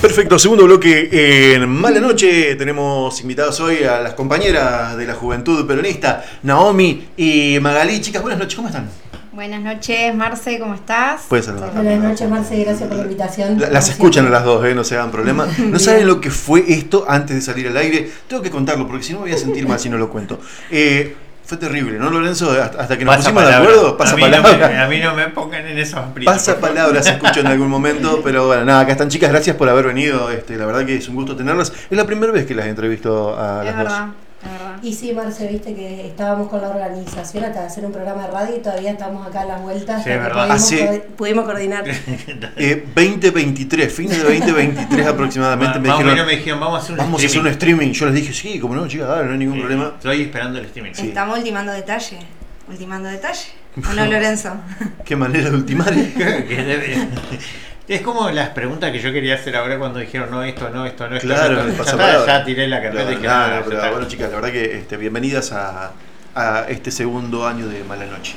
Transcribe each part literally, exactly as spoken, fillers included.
Perfecto, segundo bloque en Mala Noche. Tenemos invitados hoy a las compañeras de la Juventud Peronista, Naomi y Magalí. Chicas, buenas noches, ¿cómo están? Buenas noches, Marce, ¿cómo estás? Puedes saludar. Buenas noches, Marce, gracias por la invitación. La, las escuchan a las dos, ¿eh? No se hagan problema. No saben lo que fue esto antes de salir al aire. Tengo que contarlo porque si no me voy a sentir mal si no lo cuento. Eh, fue terrible, ¿no, Lorenzo? Hasta, hasta que nos pasa pusimos palabra. de acuerdo, pasa a palabra. No me, a mí no me pongan en esos aprietos. Pasa palabra, se escucha en algún momento, pero bueno, nada, acá están chicas, gracias por haber venido. Este, la verdad que es un gusto tenerlas. Es la primera vez que las entrevisto a las Es verdad, dos. es verdad. Y sí, Marce, viste que estábamos con la organización hasta hacer un programa de radio y todavía estamos acá a las vueltas. Sí, es verdad. Pudimos, Ah, sí. co- pudimos coordinar. Eh, veinte veintitrés, fines de veinte veintitrés aproximadamente, me Más o dijeron, menos me dijeron, vamos a hacer un vamos a hacer streaming. un streaming. Yo les dije, sí, como no, chicas, dale, no hay ningún Sí, problema. Estoy esperando el streaming. Sí. Estamos ultimando detalle. Ultimando detalle. ¿O no, Lorenzo? Qué manera de ultimar. Que debe- Es como las preguntas que yo quería hacer ahora cuando dijeron no, esto, no, esto, no, esto. Claro, no, el esto. Ya, pasapalabra. está, ya tiré la carpeta y dije, No, no, no, ya pero está. bueno, chicas, la verdad que este, bienvenidas a, a este segundo año de Mala Noche.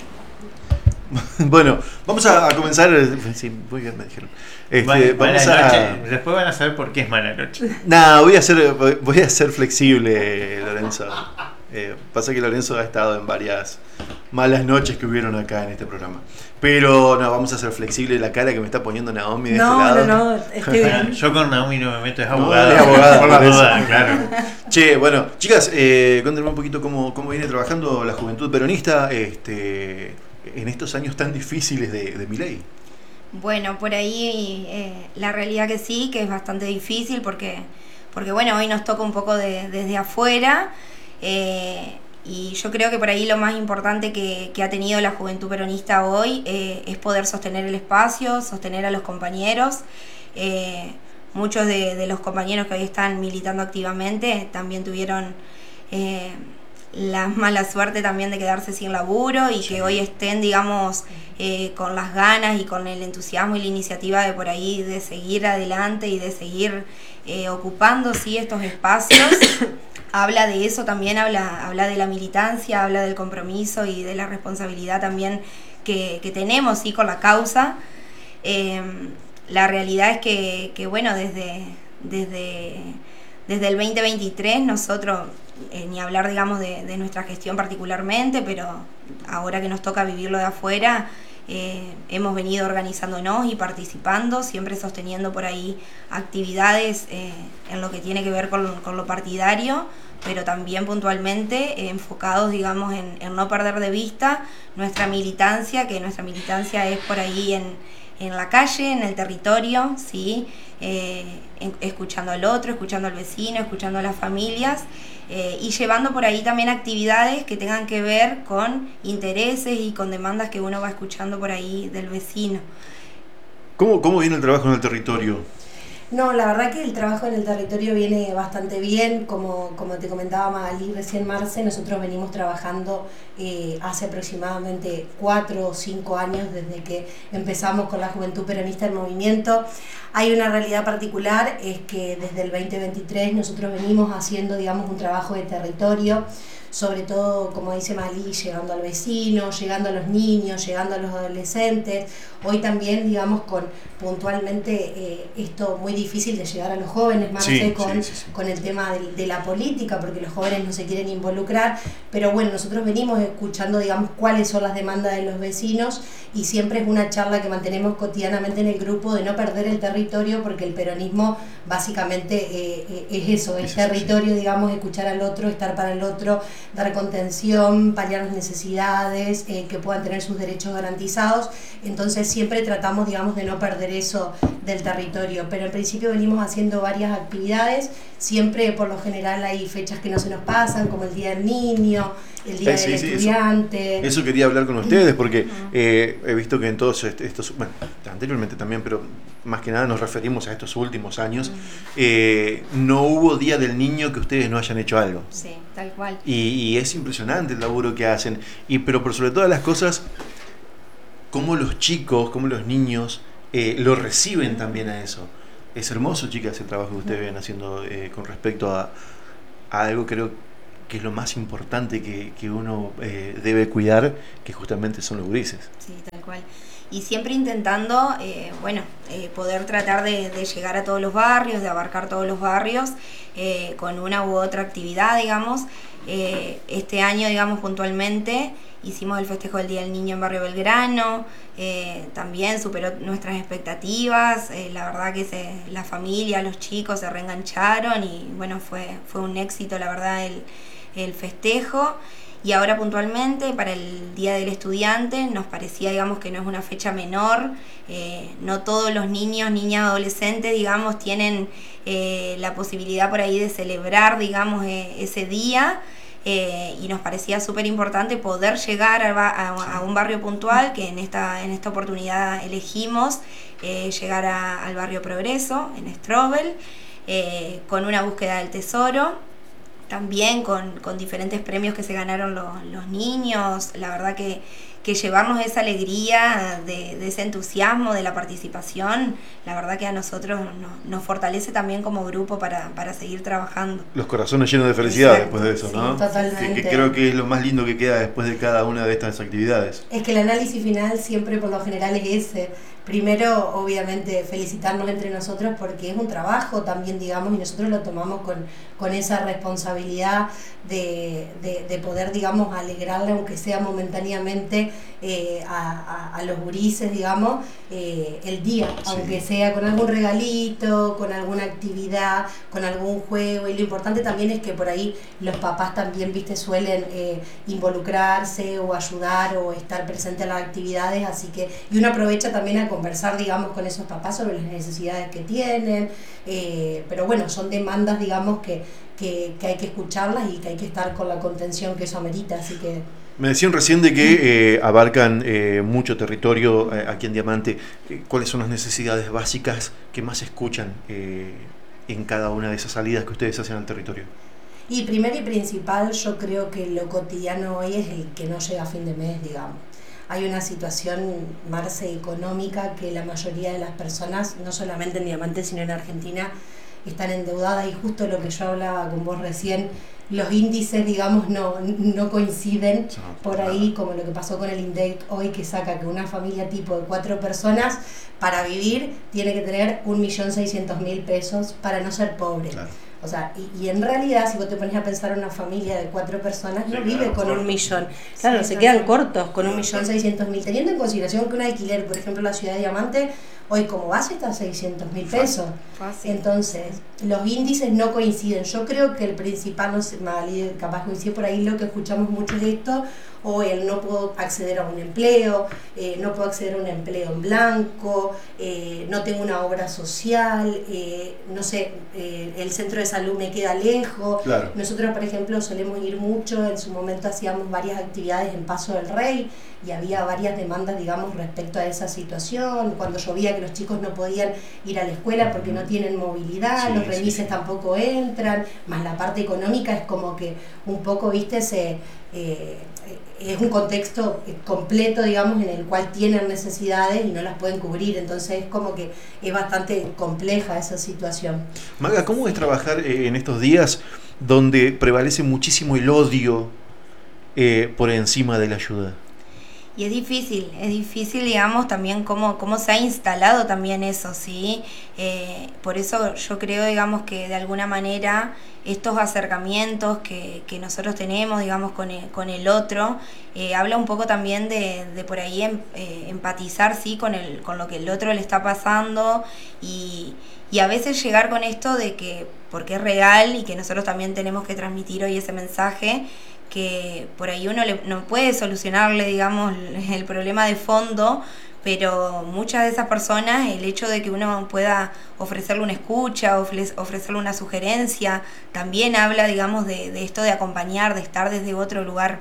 Bueno, vamos a, a comenzar. Sí, muy bien, me dijeron. Este, Vale, vamos mala a. noche. Después van a saber por qué es mala noche. Nah, voy a ser, voy a ser flexible, Lorenzo. Eh, pasa que Lorenzo ha estado en varias malas noches que hubieron acá en este programa. Pero no, vamos a ser flexibles. La cara que me está poniendo Naomi de No, este no, lado. no, estoy Bueno, bien. yo con Naomi no me meto, es No, abogada. es abogada, por la por eso. duda, claro. Che, bueno, chicas, eh, cuéntenme un poquito cómo, cómo viene trabajando la Juventud Peronista este, en estos años tan difíciles de, de Milei. Bueno, por ahí eh, la realidad que sí, que es bastante difícil porque, porque bueno, hoy nos toca un poco de, desde afuera. Eh, y yo creo que por ahí lo más importante que, que ha tenido la Juventud Peronista hoy eh, es poder sostener el espacio, sostener a los compañeros. Eh, muchos de, de los compañeros que hoy están militando activamente también tuvieron eh, la mala suerte también de quedarse sin laburo y que hoy estén, digamos, eh, con las ganas y con el entusiasmo y la iniciativa de por ahí de seguir adelante y de seguir eh, ocupando sí, estos espacios. Habla de eso también, habla, habla de la militancia, habla del compromiso y de la responsabilidad también que, que tenemos ¿sí? con la causa. Eh, la realidad es que, que bueno, desde, desde, desde el veinte veintitrés nosotros, eh, ni hablar digamos de, de nuestra gestión particularmente, pero ahora que nos toca vivirlo de afuera, eh, hemos venido organizándonos y participando, siempre sosteniendo por ahí actividades eh, en lo que tiene que ver con, con lo partidario, pero también puntualmente eh, enfocados, digamos, en, en no perder de vista nuestra militancia, que nuestra militancia es por ahí en, en la calle, en el territorio, ¿sí? Eh, en, escuchando al otro, escuchando al vecino, escuchando a las familias, eh, y llevando por ahí también actividades que tengan que ver con intereses y con demandas que uno va escuchando por ahí del vecino. ¿Cómo, cómo viene el trabajo en el territorio? No, la verdad que el trabajo en el territorio viene bastante bien, como, como te comentaba Magalí recién, Marce, nosotros venimos trabajando eh, hace aproximadamente cuatro o cinco años desde que empezamos con la Juventud Peronista en Movimiento. Hay una realidad particular, es que desde el veinte veintitrés nosotros venimos haciendo, digamos, un trabajo de territorio, sobre todo, como dice Magalí, llegando al vecino, llegando a los niños, llegando a los adolescentes. Hoy también, digamos, con puntualmente eh, esto muy difícil de llegar a los jóvenes, más Sí, con, sí, sí, sí. con el tema de, de la política, porque los jóvenes no se quieren involucrar, pero bueno, nosotros venimos escuchando, digamos, cuáles son las demandas de los vecinos y siempre es una charla que mantenemos cotidianamente en el grupo de no perder el territorio, porque el peronismo básicamente eh, es eso, es Sí, sí, territorio, sí. digamos, escuchar al otro, estar para el otro, dar contención, paliar las necesidades, eh, que puedan tener sus derechos garantizados. Entonces siempre tratamos, digamos, de no perder eso del territorio, pero en principio venimos haciendo varias actividades, siempre por lo general hay fechas que no se nos pasan, como el Día del Niño, el Día Eh, sí, del sí, Estudiante. Eso, eso quería hablar con ustedes porque eh, he visto que en todos est- estos, bueno, anteriormente también, pero más que nada nos referimos a estos últimos años, eh, no hubo Día del Niño que ustedes no hayan hecho algo. Sí, tal cual. Y, y es impresionante el laburo que hacen. Y, pero por sobre todas las cosas, cómo los chicos, cómo los niños eh, lo reciben también a eso. Es hermoso, chicas, el trabajo que ustedes vienen haciendo eh, con respecto a, a algo creo que es lo más importante que, que uno eh, debe cuidar, que justamente son los grises. Sí, tal cual. y siempre intentando, eh, bueno, eh, poder tratar de, de llegar a todos los barrios, de abarcar todos los barrios eh, con una u otra actividad, digamos. Eh, este año, digamos, puntualmente hicimos el festejo del Día del Niño en Barrio Belgrano, eh, también superó nuestras expectativas, eh, la verdad que se, la familia, los chicos se reengancharon y bueno, fue, fue un éxito, la verdad, el, el festejo. Y ahora puntualmente para el Día del Estudiante nos parecía, digamos, que no es una fecha menor, eh, no todos los niños, niñas, adolescentes, digamos, tienen eh, la posibilidad por ahí de celebrar, digamos, eh, ese día, eh, y nos parecía súper importante poder llegar a, a, a un barrio puntual, que en esta, en esta oportunidad elegimos eh, llegar a, al barrio Progreso, en Strobel, eh, con una búsqueda del tesoro. También con, con diferentes premios que se ganaron los, los niños, la verdad que, que llevarnos esa alegría, de, de ese entusiasmo, de la participación, la verdad que a nosotros no, nos fortalece también como grupo para, para seguir trabajando. Los corazones llenos de felicidad. Exacto, después de eso, sí, ¿no? totalmente. Que, que creo que es lo más lindo que queda después de cada una de estas actividades. Es que el análisis final siempre por lo general es ese. Primero, obviamente, felicitarnos entre nosotros porque es un trabajo también, digamos, y nosotros lo tomamos con, con esa responsabilidad de, de, de poder, digamos, alegrarle, aunque sea momentáneamente, eh, a, a, a los gurises, digamos, eh, el día, sí. Aunque sea con algún regalito, con alguna actividad, con algún juego. Y lo importante también es que por ahí los papás también, viste, suelen eh, involucrarse o ayudar o estar presentes en las actividades, así que, y uno aprovecha también a conversar, digamos, con esos papás sobre las necesidades que tienen, eh, pero bueno, son demandas, digamos, que, que, que hay que escucharlas y que hay que estar con la contención que eso amerita, así que... Me decían recién de que eh, abarcan eh, mucho territorio eh, aquí en Diamante. Eh, ¿Cuáles son las necesidades básicas que más escuchan eh, en cada una de esas salidas que ustedes hacen al territorio? Y primero y principal, yo creo que lo cotidiano hoy es el que no llega a fin de mes, digamos. Hay una situación, Marce, económica, que la mayoría de las personas, no solamente en Diamante, sino en Argentina, están endeudadas, y justo lo que yo hablaba con vos recién, los índices, digamos, no, no coinciden por ahí, como lo que pasó con el INDEC hoy, que saca que una familia tipo de cuatro personas, para vivir, tiene que tener un millón seiscientos mil pesos para no ser pobre. Claro. O sea, y, y en realidad, si vos te pones a pensar en una familia de cuatro personas, no sí, vive claro, con corto. un millón. Claro, sí, se quedan cortos con un millón seiscientos mil, teniendo en consideración que un alquiler, por ejemplo, en la ciudad de Diamante, hoy como base está a seiscientos mil pesos. Fácil. Entonces, los índices no coinciden. Yo creo que el principal, no sé, Magali, capaz coincide por ahí, lo que escuchamos mucho de esto, o el no puedo acceder a un empleo, eh, no puedo acceder a un empleo en blanco, eh, no tengo una obra social, eh, no sé, eh, el centro de salud me queda lejos. Claro. Nosotros, por ejemplo, solemos ir mucho, en su momento hacíamos varias actividades en Paso del Rey y había varias demandas, digamos, respecto a esa situación, cuando llovía que los chicos no podían ir a la escuela porque no tienen movilidad, sí, los remises sí. tampoco entran, más la parte económica es como que un poco, viste, se... Eh, es un contexto completo, digamos, en el cual tienen necesidades y no las pueden cubrir, entonces es como que es bastante compleja esa situación. Maga, ¿cómo es trabajar eh, en estos días donde prevalece muchísimo el odio eh, por encima de la ayuda? Y es difícil, es difícil, digamos, también cómo, cómo se ha instalado también eso, ¿sí? Eh, por eso yo creo, digamos, que de alguna manera estos acercamientos que, que nosotros tenemos, digamos, con el, con el otro, eh, habla un poco también de, de por ahí em, eh, empatizar, ¿sí? Con, el, con lo que el otro le está pasando y, y a veces llegar con esto de que, porque es real y que nosotros también tenemos que transmitir hoy ese mensaje, que por ahí uno le, no puede solucionarle, digamos, el problema de fondo, pero muchas de esas personas, el hecho de que uno pueda ofrecerle una escucha, ofrecerle una sugerencia, también habla, digamos, de, de esto de acompañar, de estar desde otro lugar.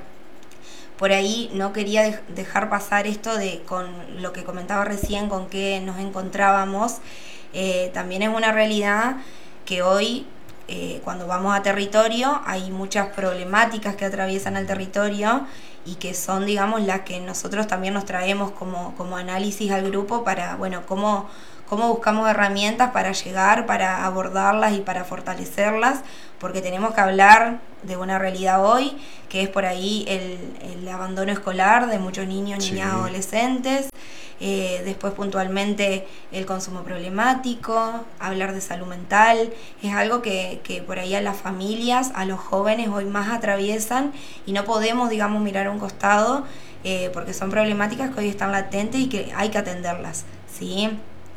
Por ahí no quería dejar pasar esto de con lo que comentaba recién, con qué nos encontrábamos. Eh, también es una realidad que hoy, Eh, cuando vamos a territorio, hay muchas problemáticas que atraviesan al territorio y que son, digamos, las que nosotros también nos traemos como, como análisis al grupo para, bueno, cómo, cómo buscamos herramientas para llegar, para abordarlas y para fortalecerlas, porque tenemos que hablar de una realidad hoy, que es por ahí el, el abandono escolar de muchos niños, niñas, sí. adolescentes, Eh, después puntualmente el consumo problemático, hablar de salud mental, es algo que, que por ahí a las familias, a los jóvenes hoy más atraviesan y no podemos, digamos, mirar a un costado eh, porque son problemáticas que hoy están latentes y que hay que atenderlas, ¿sí?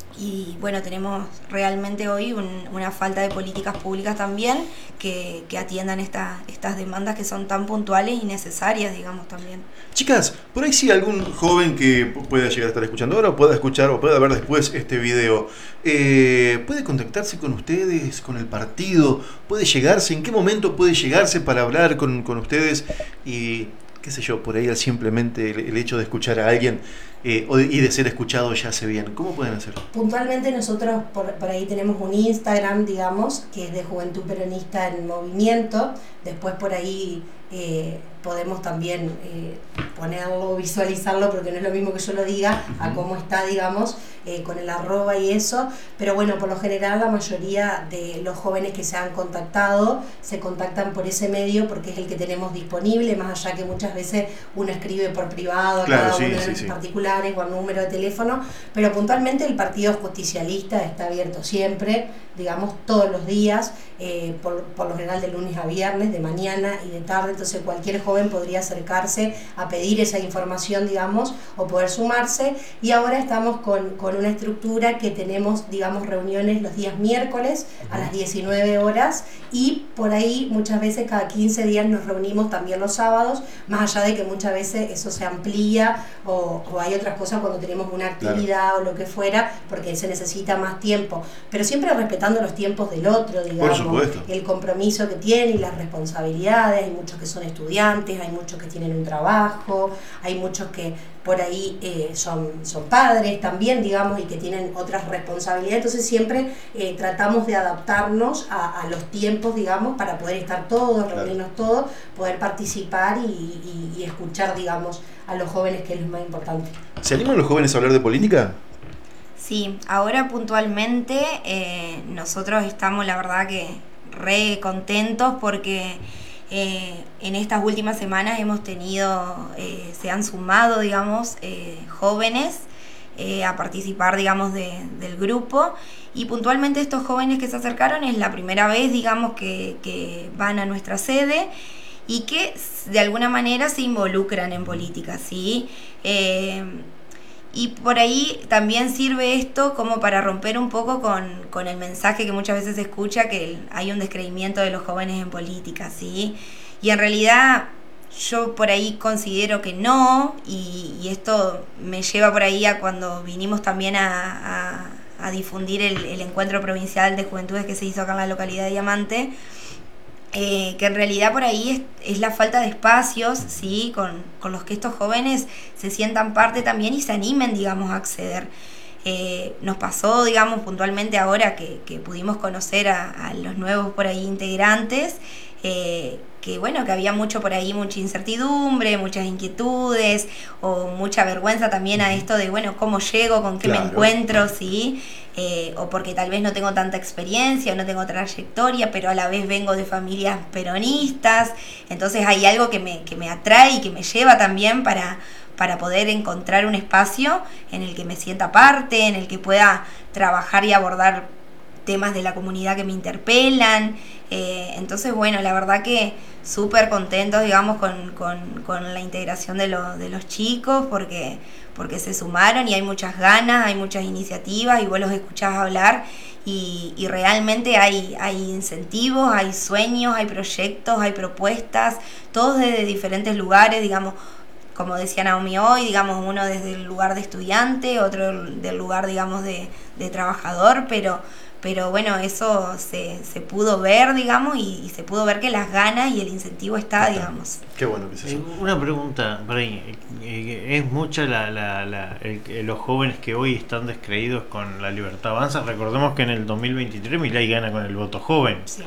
Y bueno, tenemos realmente hoy un, una falta de políticas públicas también que, que atiendan esta, estas demandas que son tan puntuales y necesarias, digamos, también. Chicas, por ahí sí algún joven que pueda llegar a estar escuchando ahora o pueda escuchar o pueda ver después este video, eh, puede contactarse con ustedes, con el partido, puede llegarse, ¿en qué momento puede llegarse para hablar con, con ustedes? Y qué sé yo, por ahí simplemente el, el hecho de escuchar a alguien eh, y de ser escuchado ya hace bien. ¿Cómo pueden hacerlo? Puntualmente nosotros por, por ahí tenemos un Instagram, digamos, que es de Juventud Peronista en Movimiento. Después por ahí eh, podemos también eh, ponerlo, visualizarlo, porque no es lo mismo que yo lo diga, uh-huh, a cómo está, digamos, eh, con el arroba y eso. Pero bueno, por lo general la mayoría de los jóvenes que se han contactado se contactan por ese medio porque es el que tenemos disponible, más allá que muchas veces uno escribe por privado a claro, cada sí, uno de sí, los sí. particulares o al número de teléfono, pero puntualmente el Partido Justicialista está abierto siempre, digamos, todos los días, eh, por, por lo general de lunes a viernes, de mañana y de tarde. Entonces cualquier joven podría acercarse a pedir esa información, digamos, o poder sumarse. Y ahora estamos con, con una estructura que tenemos, digamos, reuniones los días miércoles a las diecinueve horas, y por ahí muchas veces cada quince días nos reunimos también los sábados, más allá de que muchas veces eso se amplía o, o hay otras cosas cuando tenemos una actividad, claro, o lo que fuera, porque se necesita más tiempo, pero siempre respetando los tiempos del otro, digamos, el compromiso que tiene y las responsabilidades. Hay muchos que son estudiantes, hay muchos que tienen un trabajo, hay muchos que por ahí eh, son, son padres también, digamos, y que tienen otras responsabilidades. Entonces siempre eh, tratamos de adaptarnos a, a los tiempos, digamos, para poder estar todos, claro, reunirnos todos, poder participar y, y, y escuchar, digamos, a los jóvenes, que es lo más importante. ¿Se animan los jóvenes a hablar de política? Sí, ahora puntualmente eh, nosotros estamos, la verdad, que re contentos porque eh, en estas últimas semanas hemos tenido, eh, se han sumado, digamos, eh, jóvenes eh, a participar, digamos, de, del grupo, y puntualmente estos jóvenes que se acercaron es la primera vez, digamos, que, que van a nuestra sede y que de alguna manera se involucran en política, ¿sí? Eh, Y por ahí también sirve esto como para romper un poco con, con el mensaje que muchas veces se escucha, que hay un descreimiento de los jóvenes en política, ¿sí? Y en realidad yo por ahí considero que no, y, y esto me lleva por ahí a cuando vinimos también a, a, a difundir el, el encuentro provincial de juventudes que se hizo acá en la localidad de Diamante. Eh, que en realidad por ahí es, es la falta de espacios, ¿sí? con, con los que estos jóvenes se sientan parte también y se animen, digamos, a acceder. Eh, nos pasó, digamos, puntualmente ahora que, que pudimos conocer a, a los nuevos por ahí integrantes, eh, que bueno, que había mucho por ahí, mucha incertidumbre, muchas inquietudes o mucha vergüenza también a esto de, bueno, ¿cómo llego? ¿Con qué claro. me encuentro? ¿Sí? Eh, o porque tal vez no tengo tanta experiencia o no tengo trayectoria, pero a la vez vengo de familias peronistas. Entonces hay algo que me, que me atrae y que me lleva también para, para poder encontrar un espacio en el que me sienta parte, en el que pueda trabajar y abordar temas de la comunidad que me interpelan. Eh, entonces, bueno, la verdad que súper contentos, digamos, con, con, con la integración de, lo, de los chicos, porque, porque se sumaron y hay muchas ganas, hay muchas iniciativas y vos los escuchás hablar y, y realmente hay, hay incentivos, hay sueños, hay proyectos, hay propuestas, todos desde diferentes lugares, digamos, como decía Naomi hoy, digamos, uno desde el lugar de estudiante, otro del lugar, digamos, de, de trabajador, pero... Pero bueno, eso se, se pudo ver, digamos, y, y se pudo ver que las ganas y el incentivo está, digamos. Qué bueno que es eso. Eh, una pregunta, por ahí, eh, ¿es mucha la, la, la, el, los jóvenes que hoy están descreídos con la Libertad Avanza? Recordemos que en el dos mil veintitrés Milei gana con el voto joven. Sí.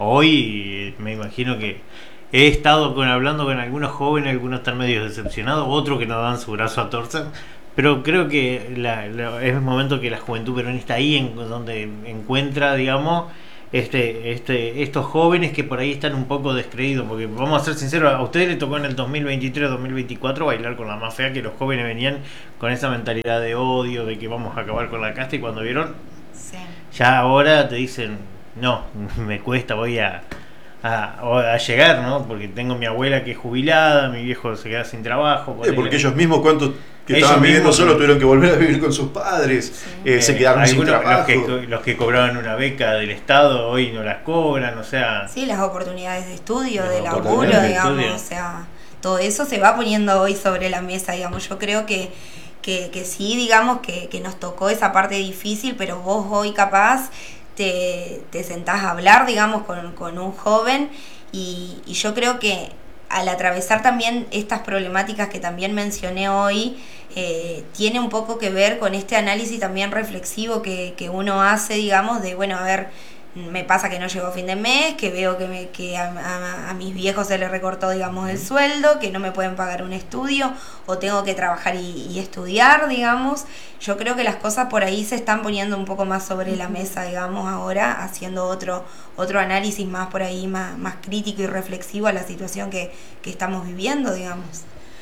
Hoy me imagino que he estado con, hablando con algunos jóvenes, algunos están medio decepcionados, otros que no dan su brazo a torcer. Pero creo que la, la, es el momento que la juventud peronista ahí en donde encuentra, digamos, este, este, estos jóvenes que por ahí están un poco descreídos, porque vamos a ser sinceros, a ustedes les tocó en el dos mil veintitrés dos mil veinticuatro bailar con la más fea, que los jóvenes venían con esa mentalidad de odio, de que vamos a acabar con la casta, y cuando vieron, sí. ya ahora te dicen, no, me cuesta, voy a, a, a llegar, ¿no? Porque tengo mi abuela que es jubilada, mi viejo se queda sin trabajo. Eh, porque ellos mismos, ¿cuántos que ellos estaban viviendo solos tuvieron que volver a vivir con sus padres? Sí. Eh, se quedaron eh, sin trabajo. Los que, los que cobraban una beca del Estado hoy no las cobran, o sea... Sí, las oportunidades de estudio, de laburo, digamos, o sea, todo eso se va poniendo hoy sobre la mesa, digamos. Yo creo que, que, que sí, digamos, que, que nos tocó esa parte difícil, pero vos hoy capaz te, te sentás a hablar, digamos, con, con un joven y, y yo creo que al atravesar también estas problemáticas que también mencioné hoy, eh, tiene un poco que ver con este análisis también reflexivo que, que uno hace, digamos, de, bueno, a ver, me pasa que no llegó a fin de mes, que veo que, me, que a, a, a mis viejos se les recortó, digamos, el sueldo, que no me pueden pagar un estudio, o tengo que trabajar y, y estudiar, digamos. Yo creo que las cosas por ahí se están poniendo un poco más sobre la mesa, digamos, ahora, haciendo otro otro análisis más por ahí, más, más crítico y reflexivo a la situación que, que estamos viviendo, digamos.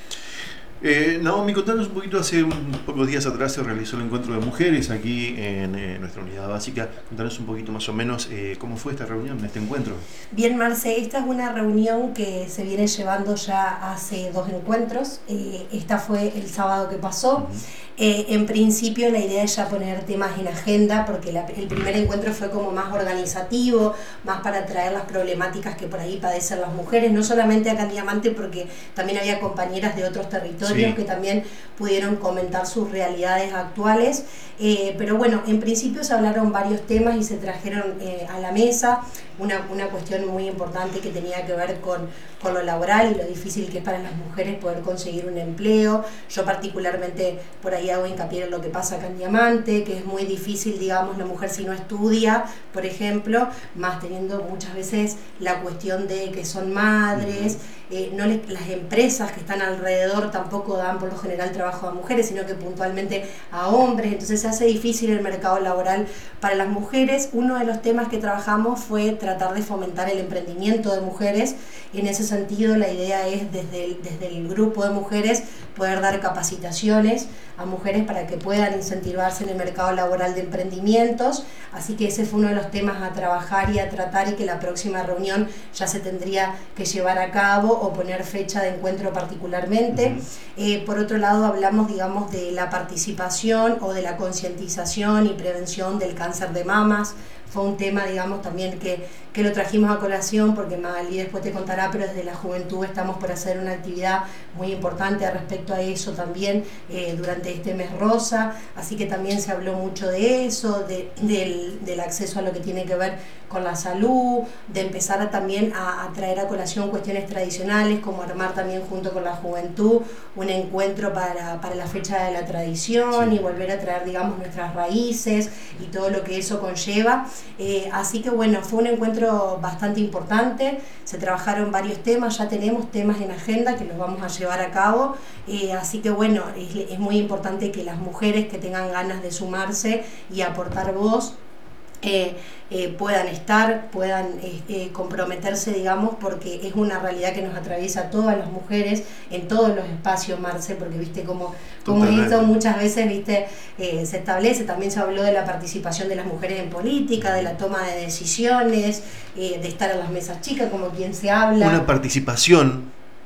Eh, Naomi, contanos un poquito, hace un pocos días atrás se realizó el encuentro de mujeres aquí en eh, nuestra unidad básica. Contanos un poquito más o menos eh, cómo fue esta reunión, este encuentro. Bien, Marce, esta es una reunión que se viene llevando ya hace dos encuentros. Eh, esta fue el sábado que pasó. Uh-huh. Eh, en principio la idea es ya poner temas en agenda, porque la, el primer encuentro fue como más organizativo, más para traer las problemáticas que por ahí padecen las mujeres, no solamente acá en Diamante, porque también había compañeras de otros territorios, sí, que también pudieron comentar sus realidades actuales. Eh, pero bueno, en principio se hablaron varios temas y se trajeron eh, a la mesa una, una cuestión muy importante que tenía que ver con, con lo laboral y lo difícil que es para las mujeres poder conseguir un empleo. Yo particularmente por ahí hago hincapié en lo que pasa acá en Diamante, que es muy difícil, digamos, la mujer si no estudia, por ejemplo, más teniendo muchas veces la cuestión de que son madres, eh, no les, las empresas que están alrededor tampoco dan por lo general trabajo a mujeres, sino que puntualmente a hombres, entonces se hace difícil el mercado laboral para las mujeres. Uno de los temas que trabajamos fue tratar de fomentar el emprendimiento de mujeres. En ese sentido, la idea es desde el, desde el grupo de mujeres poder dar capacitaciones a mujeres para que puedan incentivarse en el mercado laboral de emprendimientos, así que ese fue uno de los temas a trabajar y a tratar, y que la próxima reunión ya se tendría que llevar a cabo o poner fecha de encuentro particularmente. Uh-huh. Eh, por otro lado, hablamos, digamos, de la participación o de la concientización y prevención del cáncer de mamas. Fue un tema, digamos, también que, que lo trajimos a colación, porque Magali después te contará, pero desde la juventud estamos por hacer una actividad muy importante respecto a eso también eh, durante este mes rosa, así que también se habló mucho de eso, de, del, del acceso a lo que tiene que ver con la salud, de empezar a, también a, a traer a colación cuestiones tradicionales, como armar también junto con la juventud un encuentro para, para la fecha de la tradición, sí, y volver a traer, digamos, nuestras raíces y todo lo que eso conlleva. Eh, así que bueno, fue un encuentro bastante importante, se trabajaron varios temas, ya tenemos temas en agenda que los vamos a llevar a cabo, eh, así que bueno, es, es muy importante que las mujeres que tengan ganas de sumarse y aportar voz Eh, eh, puedan estar, puedan eh, eh, comprometerse, digamos, porque es una realidad que nos atraviesa a todas las mujeres en todos los espacios, Marce, porque viste como, como esto muchas veces viste eh, se establece. También se habló de la participación de las mujeres en política, de la toma de decisiones, eh, de estar en las mesas chicas, como quien se habla. Una participación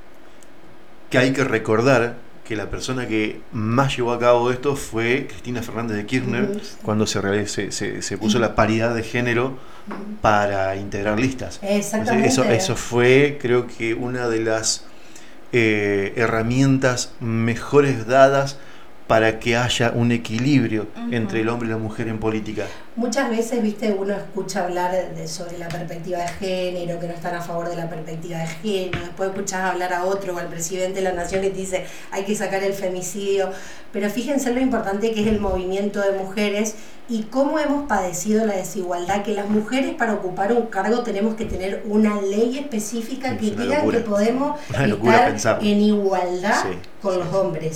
que hay que recordar que la persona que más llevó a cabo esto fue Cristina Fernández de Kirchner, uh-huh, cuando se, se, se, se puso uh-huh. la paridad de género uh-huh. para integrar listas. Exactamente. Eso, eso fue, creo que, una de las eh, herramientas mejores dadas para que haya un equilibrio uh-huh. entre el hombre y la mujer en política. Muchas veces, viste, uno escucha hablar de, sobre la perspectiva de género, que no están a favor de la perspectiva de género, después escuchás hablar a otro, o al presidente de la nación que te dice hay que sacar el femicidio, pero fíjense lo importante que es el movimiento de mujeres y cómo hemos padecido la desigualdad, que las mujeres para ocupar un cargo tenemos que tener una ley específica que diga que podemos estar pensarlo. en igualdad sí, con sí. los hombres.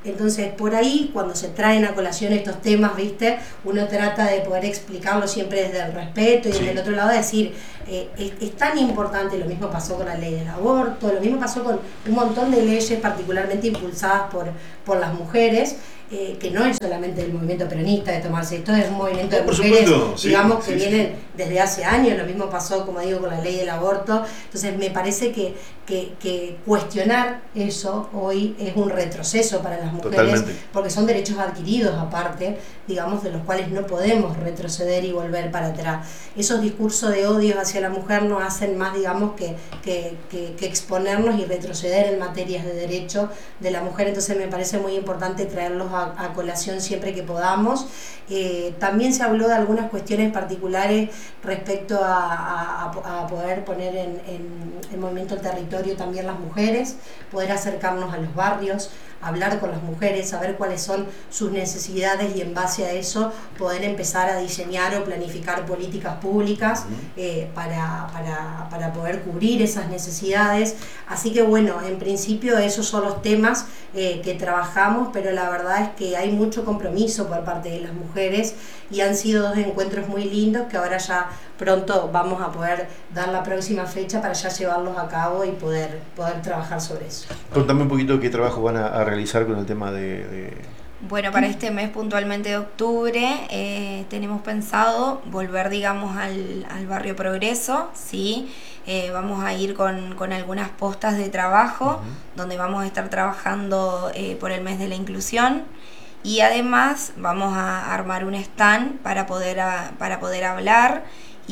Entonces, por ahí, cuando se traen a colación estos temas, ¿viste? Uno trata de poder explicarlo siempre desde el respeto y Sí. desde el otro lado decir, eh, es, es tan importante, lo mismo pasó con la ley del aborto, lo mismo pasó con un montón de leyes particularmente impulsadas por, por las mujeres, eh, que no es solamente del movimiento peronista de tomarse esto, es un movimiento de No, por mujeres, supuesto, sí, digamos, sí, que sí. vienen desde hace años, lo mismo pasó, como digo, con la ley del aborto. Entonces me parece que, que, que cuestionar eso hoy es un retroceso para las mujeres, Totalmente. porque son derechos adquiridos aparte, digamos, de los cuales no podemos retroceder y volver para atrás. Esos discursos de odio hacia la mujer no hacen más, digamos, que, que, que, que exponernos y retroceder en materias de derecho de la mujer. Entonces me parece muy importante traerlos a, a colación siempre que podamos. Eh, también se habló de algunas cuestiones particulares respecto a, a, a poder poner en, en, en movimiento el territorio también las mujeres, poder acercarnos a los barrios, hablar con las mujeres, saber cuáles son sus necesidades y en base a eso poder empezar a diseñar o planificar políticas públicas eh, para, para, para poder cubrir esas necesidades. Así que bueno, en principio esos son los temas eh, que trabajamos, pero la verdad es que hay mucho compromiso por parte de las mujeres y han sido dos encuentros muy lindos que ahora ya pronto vamos a poder dar la próxima fecha para ya llevarlos a cabo y poder, poder trabajar sobre eso. Contame un poquito qué trabajo van a, a realizar con el tema de... de... Bueno, para este mes puntualmente de octubre eh, tenemos pensado volver, digamos, al, al barrio Progreso, ¿sí? Eh, vamos a ir con, con algunas postas de trabajo, uh-huh. donde vamos a estar trabajando eh, por el mes de la inclusión. Y además vamos a armar un stand para poder, a, para poder hablar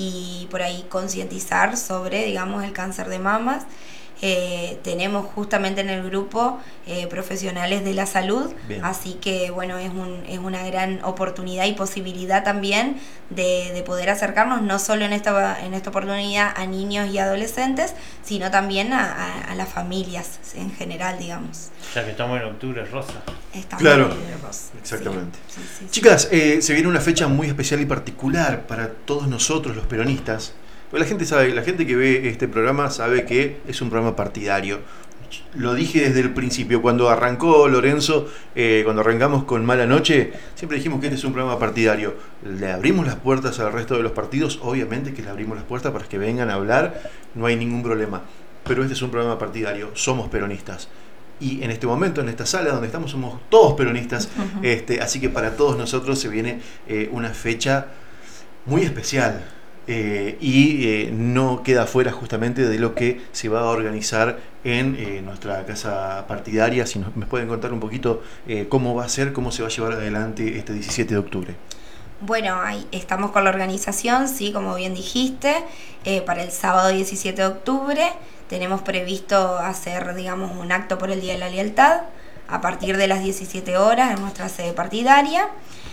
y por ahí concientizar sobre, digamos, el cáncer de mamas. Eh, tenemos justamente en el grupo eh, profesionales de la salud. Bien. Así que bueno, es, un, es una gran oportunidad y posibilidad también de, de poder acercarnos no solo en esta, en esta oportunidad a niños y adolescentes, sino también a, a, a las familias en general, digamos. Ya que estamos en octubre rosa. Estamos claro, en octubre rosa. Exactamente. Sí, sí, sí, Chicas, eh, se viene una fecha muy especial y particular para todos nosotros los peronistas. La gente sabe, la gente que ve este programa sabe que es un programa partidario. Lo dije desde el principio, cuando arrancó Lorenzo, eh, cuando arrancamos con Mala Noche, siempre dijimos que este es un programa partidario. Le abrimos las puertas al resto de los partidos, obviamente que le abrimos las puertas para que vengan a hablar, no hay ningún problema. Pero este es un programa partidario, somos peronistas. Y en este momento, en esta sala donde estamos, somos todos peronistas. Uh-huh. este, así que para todos nosotros se viene eh, una fecha muy especial. Eh, y eh, no queda fuera justamente de lo que se va a organizar en eh, nuestra casa partidaria. Si nos, me pueden contar un poquito eh, cómo va a ser, cómo se va a llevar adelante este diecisiete de octubre. Bueno, ahí estamos con la organización, sí, como bien dijiste, eh, para el sábado diecisiete de octubre tenemos previsto hacer, digamos, un acto por el Día de la Lealtad a partir de las diecisiete horas en nuestra sede partidaria.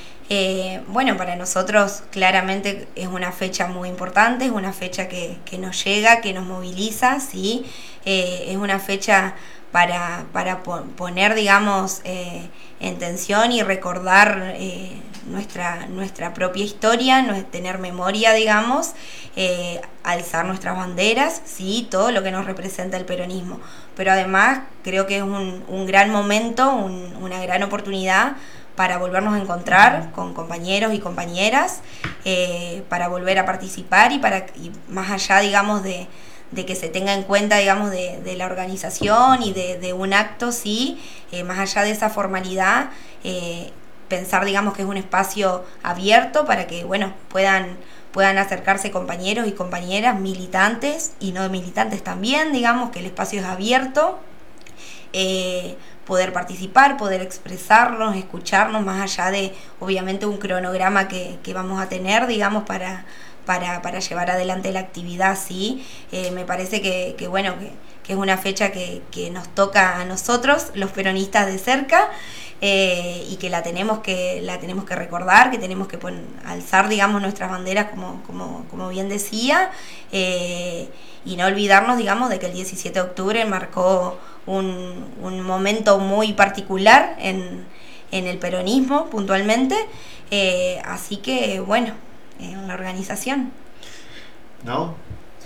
Eh, bueno, para nosotros claramente es una fecha muy importante, es una fecha que, que nos llega, que nos moviliza, ¿sí? Eh, es una fecha para, para poner, digamos, eh, en tensión y recordar eh, nuestra, nuestra propia historia, no, tener memoria, digamos, eh, alzar nuestras banderas, ¿sí? Todo lo que nos representa el peronismo. Pero además creo que es un, un gran momento, un, una gran oportunidad para volvernos a encontrar con compañeros y compañeras, eh, para volver a participar y para y más allá, digamos, de, de que se tenga en cuenta, digamos, de, de la organización y de, de un acto, sí, eh, más allá de esa formalidad, eh, pensar, digamos, que es un espacio abierto para que, bueno, puedan, puedan acercarse compañeros y compañeras, militantes y no militantes también, digamos, que el espacio es abierto. Eh, poder participar, poder expresarnos, escucharnos, más allá de, obviamente, un cronograma que, que vamos a tener, digamos, para, para, para llevar adelante la actividad, sí. Eh, me parece que, que bueno, que, que es una fecha que, que nos toca a nosotros, los peronistas de cerca, eh, y que la tenemos que, la tenemos que recordar, que tenemos que pon, alzar, digamos, nuestras banderas, como, como, como bien decía, eh, y no olvidarnos, digamos, de que el diecisiete de octubre marcó un, un momento muy particular en, en el peronismo, puntualmente, eh, así que, bueno, en la organización. ¿No?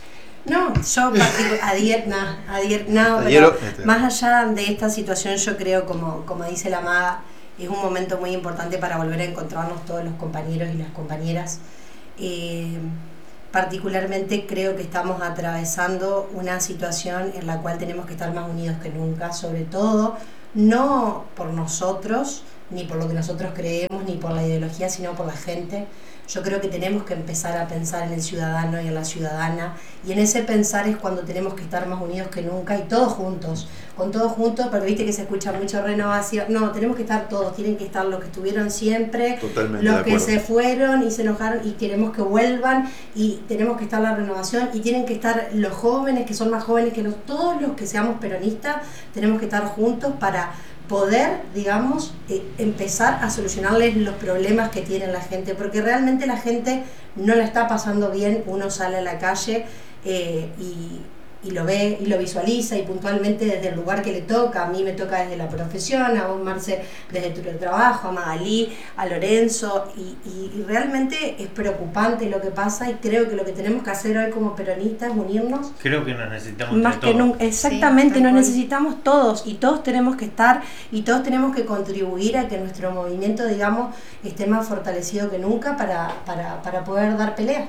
No, yo particu- adhier, no, adhier, no, Adhiero, pero este. más allá de esta situación, yo creo, como, como dice la maga, es un momento muy importante para volver a encontrarnos todos los compañeros y las compañeras. Eh, particularmente creo que estamos atravesando una situación en la cual tenemos que estar más unidos que nunca, sobre todo no por nosotros, ni por lo que nosotros creemos, ni por la ideología, sino por la gente. Yo creo que tenemos que empezar a pensar en el ciudadano y en la ciudadana, y en ese pensar es cuando tenemos que estar más unidos que nunca y todos juntos, con todos juntos, porque viste que se escucha mucho renovación. No, tenemos que estar todos, tienen que estar los que estuvieron siempre, Totalmente los de que acuerdo. se fueron y se enojaron y queremos que vuelvan, y tenemos que estar la renovación, y tienen que estar los jóvenes que son más jóvenes que nosotros, todos los que seamos peronistas, tenemos que estar juntos para poder, digamos, eh, empezar a solucionarles los problemas que tiene la gente, porque realmente la gente no la está pasando bien. Uno sale a la calle eh, y, y lo ve y lo visualiza, y puntualmente desde el lugar que le toca. A mí me toca desde la profesión, a vos, Marce, desde tu trabajo, a Magalí, a Lorenzo, y, y, y realmente es preocupante lo que pasa, y creo que lo que tenemos que hacer hoy como peronistas es unirnos. Creo que nos necesitamos Más entre que todos. nunca, exactamente, Sí, nos tal cual. necesitamos todos, y todos tenemos que estar, y todos tenemos que contribuir a que nuestro movimiento, digamos, esté más fortalecido que nunca para, para, para poder dar pelea.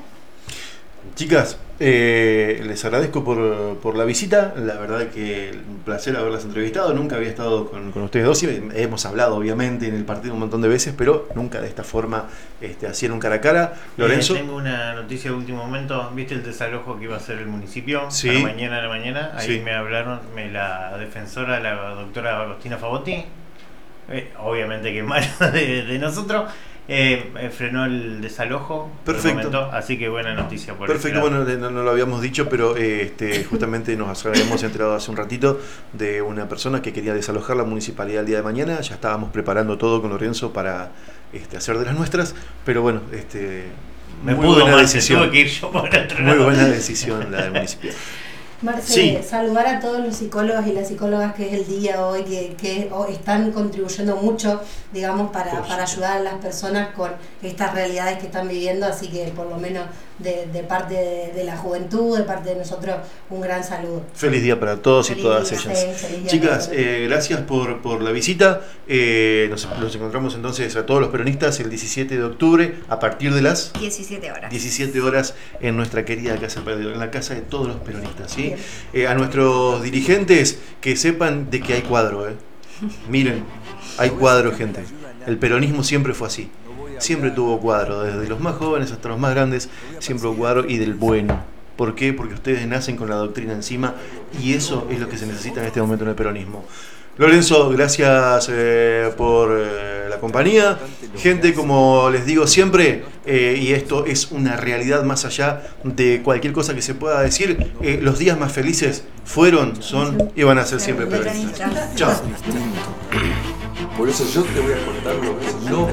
Chicas, eh, les agradezco por, por la visita. La verdad que un placer haberlas entrevistado. Nunca había estado con, con ustedes dos. Sí, hemos hablado obviamente en el partido un montón de veces, pero nunca de esta forma, este, así en un cara a cara. Lorenzo. Eh, tengo una noticia de último momento. ¿Viste el desalojo que iba a hacer el municipio? Sí. Para mañana a la mañana. Ahí Sí. me hablaron, me la defensora, la doctora Agostina Favotti, eh, obviamente que mala de, de nosotros, eh, eh, frenó el desalojo. por el Perfecto. momento, así que buena noticia por Perfecto, ese lado. bueno, no, no lo habíamos dicho, pero eh, este, justamente nos habíamos enterado hace un ratito de una persona que quería desalojar la municipalidad el día de mañana. Ya estábamos preparando todo con Lorenzo para este, hacer de las nuestras, pero bueno, este, Me muy pudo buena más, decisión. tuve que ir yo por otro Muy lado. buena decisión la del municipio. Marce, Sí. saludar a todos los psicólogos y las psicólogas que es el día hoy, que, que o- están contribuyendo mucho, digamos, para, Por para supuesto. ayudar a las personas con estas realidades que están viviendo, así que por lo menos de, de parte de, de la juventud, de parte de nosotros, un gran saludo. Feliz día para todos Feliz y todas día, ellas. sí, feliz día Chicas, para todos. eh, gracias por, por la visita. Eh, nos, nos encontramos entonces a todos los peronistas el diecisiete de octubre a partir de las diecisiete horas. diecisiete horas en nuestra querida casa, en la casa de todos los peronistas, ¿sí? Bien. Eh, a nuestros dirigentes que sepan de que hay cuadro, ¿eh? Miren, hay cuadro, gente. El peronismo siempre fue así. Siempre tuvo cuadro, desde los más jóvenes hasta los más grandes, siempre hubo cuadro, y del bueno. ¿Por qué? Porque ustedes nacen con la doctrina encima, y eso es lo que se necesita en este momento en el peronismo. Lorenzo, gracias eh, por eh, la compañía. Gente, como les digo siempre, eh, y esto es una realidad más allá de cualquier cosa que se pueda decir, eh, los días más felices fueron, son y van a ser siempre peronistas. Chao. Por eso yo te voy a contar lo que es no